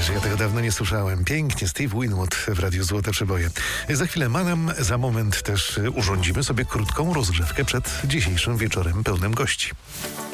że ja tego dawno nie słyszałem. Pięknie, Steve Winwood w Radiu Złote Przeboje. Za chwilę Manam, za moment też urządzimy sobie krótką rozgrzewkę przed dzisiejszym wieczorem pełnym gości.